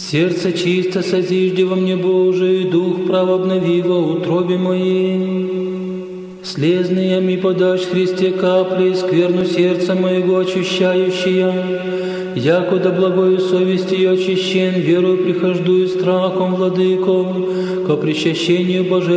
Сердце чисто созижди во мне, Божий, дух прав обнови во утробе моей. Слезные ми подашь, Христе, капли, скверну сердца моего очищающая. Якуда благою совестью очищен, верою прихожду и страхом, владыко, ко причащению Божественному.